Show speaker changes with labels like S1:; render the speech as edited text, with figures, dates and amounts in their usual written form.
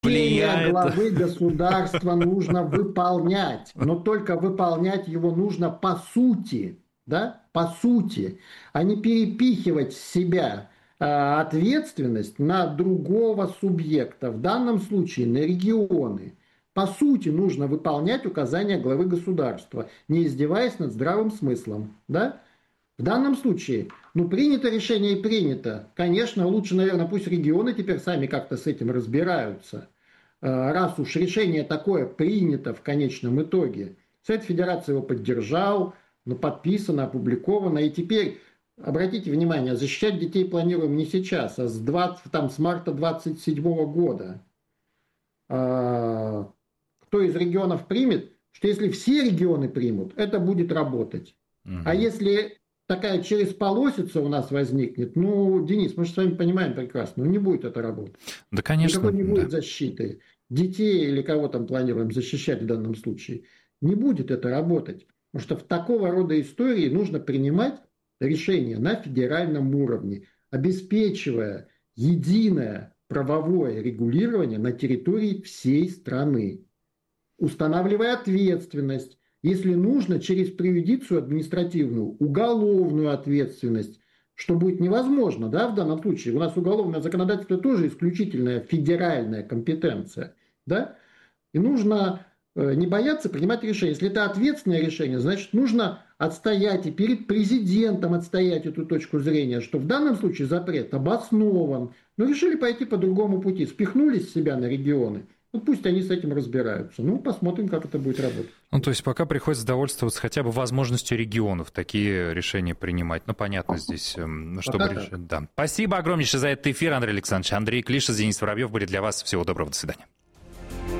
S1: влияет.
S2: Главы государства нужно выполнять, но только выполнять его нужно по сути, да, по сути, а не перепихивать с себя ответственность на другого субъекта, в данном случае на регионы. По сути, нужно выполнять указания главы государства, не издеваясь над здравым смыслом, да? В данном случае, принято решение и принято. Конечно, лучше, наверное, пусть регионы теперь сами как-то с этим разбираются. Раз уж решение такое принято в конечном итоге. Совет Федерации его поддержал, подписано, опубликовано. И теперь, обратите внимание, защищать детей планируем не сейчас, а с марта 2027 года. Кто из регионов примет, что если все регионы примут, это будет работать. А если такая через полосица у нас возникнет, Денис, мы же с вами понимаем прекрасно, не будет это работать.
S1: Да, конечно.
S2: Никакой не будет защиты. Детей или кого там планируем защищать в данном случае. Не будет это работать. Потому что в такого рода истории нужно принимать решения на федеральном уровне, обеспечивая единое правовое регулирование на территории всей страны, устанавливая ответственность, если нужно, через преюдицию административную, уголовную ответственность, что будет невозможно, да, в данном случае. У нас уголовное законодательство тоже исключительная федеральная компетенция, да, и нужно не бояться принимать решения. Если это ответственное решение, значит, нужно отстоять и перед президентом отстоять эту точку зрения, что в данном случае запрет обоснован, но решили пойти по другому пути, спихнули с себя на регионы. Пусть они с этим разбираются. Посмотрим, как это будет работать.
S1: То есть пока приходится довольствоваться хотя бы возможностью регионов такие решения принимать. Понятно здесь, чтобы решить. Да. Спасибо огромнейшее за этот эфир, Андрей Александрович. Андрей Клишес, Денис Воробьев были для вас. Всего доброго, до свидания.